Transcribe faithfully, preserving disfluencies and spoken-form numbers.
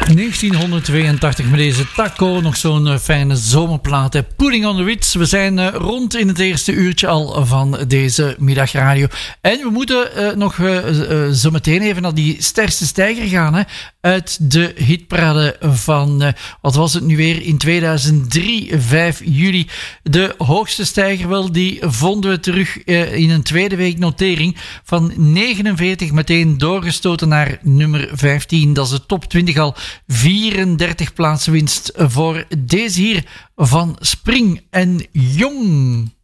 negentienhonderdtweeëntachtig met deze Taco, nog zo'n uh, fijne zomerplaat. Hè. Pudding on the Ritz. We zijn uh, rond in het eerste uurtje al van deze middagradio. En we moeten uh, nog uh, uh, zo meteen even naar die sterkste stijger gaan. Hè. Uit de hitparade van, uh, wat was het nu weer, in tweeduizend drie, vijf juli. De hoogste stijger wel, die vonden we terug uh, in een tweede week notering. Van negenenveertig meteen doorgestoten naar nummer vijftien. Dat is de top twintig al. vierendertig plaatsen winst voor deze hier van Spring en Jong.